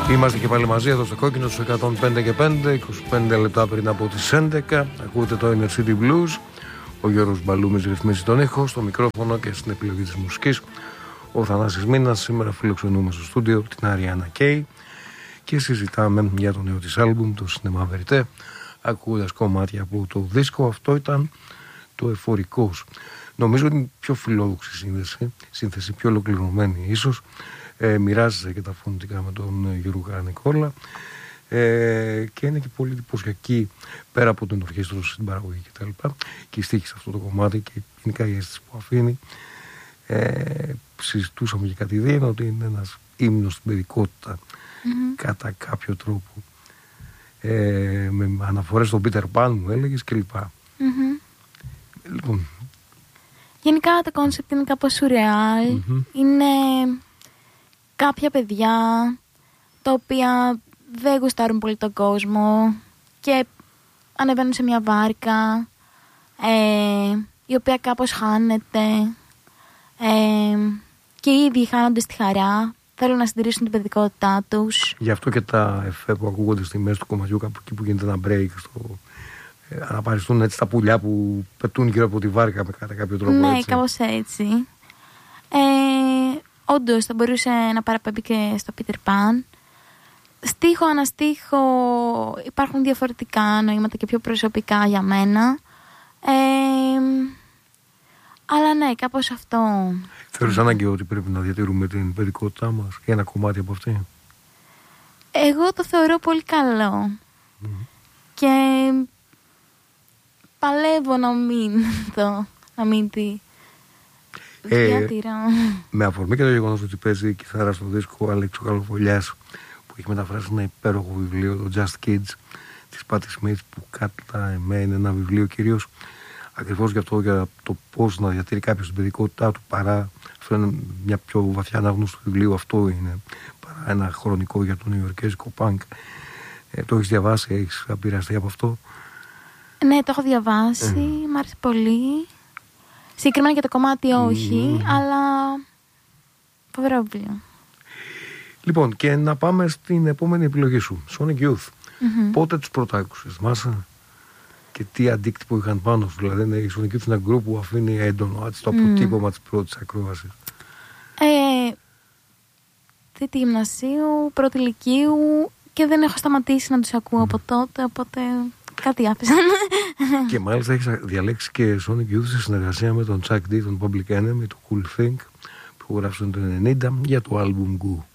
Είμαστε και πάλι μαζί εδώ στο Κόκκινο στους 105 και 5, 25 λεπτά πριν από τις 11. Ακούτε το Inner City Blues. Ο Γιώργος Μπαλούμης ρυθμίζει τον ήχο, στο μικρόφωνο και στην επιλογή της μουσικής. Ο Θανάσης Μίνας. Σήμερα φιλοξενούμε στο στούντιο την Αριάννα Κέι και συζητάμε για το νέο της άλμπουμ, το Cinema Verité, ακούγοντας κομμάτια από το δίσκο. Αυτό ήταν το Εφορικός. Νομίζω ότι είναι πιο φιλόδοξη σύνθεση, πιο ολοκληρωμένη ίσως. Μοιράζεται και τα φωνητικά με τον Γιώργο Νικόλα και είναι και πολύ εντυπωσιακή πέρα από τον ορχήστρο στην παραγωγή κτλ. Και η στίχη σε αυτό το κομμάτι και γενικά η αίσθηση που αφήνει. Συζητούσαμε και κατηδίαν ότι είναι ένας ύμνος στην παιδικότητα κατά κάποιο τρόπο, με αναφορές στον Πίτερ Παν μου έλεγες κλπ. Λοιπόν, γενικά το κόνσεπτ είναι κάπως σουρεάλ. Είναι κάποια παιδιά τα οποία δεν γουστάρουν πολύ τον κόσμο και ανεβαίνουν σε μια βάρκα η οποία κάπως χάνεται και οι ίδιοι χάνονται στη χαρά, θέλουν να συντηρήσουν την παιδικότητά τους. Γι' αυτό και τα εφέ που ακούγονται στη μέση του κομματιού, κάπου εκεί που γίνεται ένα break, αναπαριστούν έτσι τα πουλιά που πετούν γύρω από τη βάρκα με κατά κάποιο τρόπο. Ναι, έτσι. κάπως έτσι. Όντως θα μπορούσε να παραπέμπει και στο Peter Pan. Στίχο αναστίχο υπάρχουν διαφορετικά νοήματα και πιο προσωπικά για μένα. Αλλά ναι, κάπως αυτό. Θεωρείς ανάγκη ότι πρέπει να διατηρούμε την παιδικότητά μας και ένα κομμάτι από αυτή? Εγώ το θεωρώ πολύ καλό. Και παλεύω να μην τη διατηρώ. Με αφορμή και το γεγονός ότι παίζει κιθάρα στο δίσκο ο Αλέξης Καλοφολιάς, που έχει μεταφράσει ένα υπέροχο βιβλίο, το Just Kids της Patti Smith, που κατά εμένα είναι ένα βιβλίο κυρίως ακριβώς για το πώς να διατηρεί κάποιος την παιδικότητά του, παρά αυτό είναι μια πιο βαθιά ανάγνωση του βιβλίου, αυτό είναι παρά ένα χρονικό για το νεοϊορκέζικο πανκ. Το έχεις διαβάσει, έχεις επηρεαστεί από αυτό? Ναι, το έχω διαβάσει, μ' άρεσε πολύ. Συγκεκριμένα για το κομμάτι όχι, αλλά φοβερό βιβλίο. Λοιπόν, και να πάμε στην επόμενη επιλογή σου, Sonic Youth. Πότε τους πρώτα άκουσες, θυμάσαι? Και τι αντίκτυπο είχαν πάνω σου? Δηλαδή, η Sonic Youth είναι ένα γκρουπ που αφήνει έντονο το αποτύπωμα της πρώτης ακρόασης. Τρίτη γυμνασίου, πρώτη λυκείου και δεν έχω σταματήσει να τους ακούω από τότε, οπότε κάτι άφησαν. Και μάλιστα έχεις διαλέξει και Sonic Youth σε συνεργασία με τον Chuck D, τον Public Enemy, το Cool Thing, που γράψαν το 1990 για το album Goo.